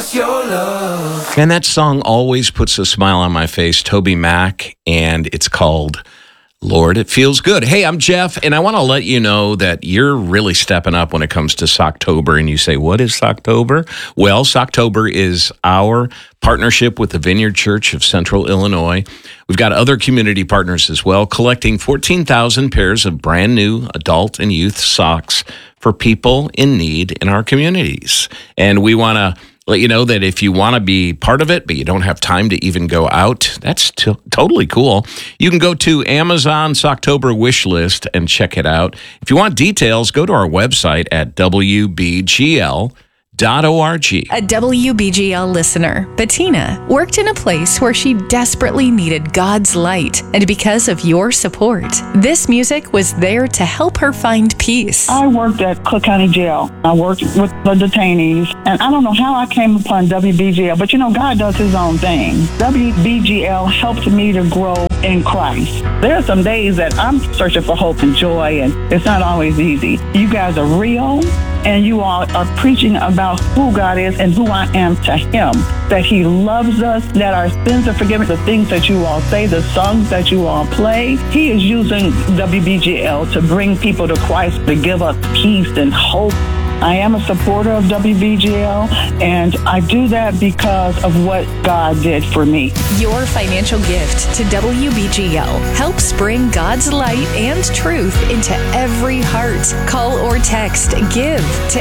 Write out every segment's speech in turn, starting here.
just your love. And that song always puts a smile on my face, Toby Mac, and it's called Lord, It Feels Good. Hey, I'm Jeff, and I want to let you know that you're really stepping up when it comes to Socktober. And you say, what is Socktober? Well, Socktober is our partnership with the Vineyard Church of Central Illinois. We've got other community partners as well, collecting 14,000 pairs of brand new adult and youth socks for people in need in our communities. And we want to let you know that if you want to be part of it, but you don't have time to even go out, that's totally cool. You can go to Amazon's Socktober wish list and check it out. If you want details, go to our website at WBGL.org. A WBGL listener, Bettina, worked in a place where she desperately needed God's light, and because of your support, this music was there to help her find peace. I worked at Cook County Jail. I worked with the detainees, and I don't know how I came upon WBGL, but God does his own thing. WBGL helped me to grow in Christ. There are some days that I'm searching for hope and joy, and it's not always easy. You guys are real, and you all are preaching about who God is and who I am to him, that he loves us, that our sins are forgiven, the things that you all say, the songs that you all play. He is using WBGL to bring people to Christ, to give us peace and hope. I am a supporter of WBGL, and I do that because of what God did for me. Your financial gift to WBGL helps bring God's light and truth into every heart. Call or text GIVE to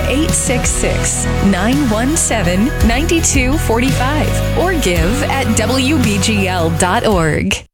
866-917-9245 or give at WBGL.org.